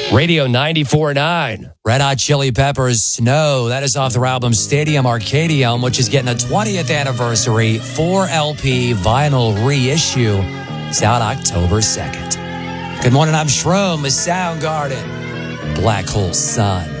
Radio 94.9. Red Hot Chili Peppers, Snow. That is off their album Stadium Arcadium, which is getting a 20th anniversary 4LP vinyl reissue. It's out October 2nd. Good morning, I'm Shroom with Soundgarden. Black Hole Sun.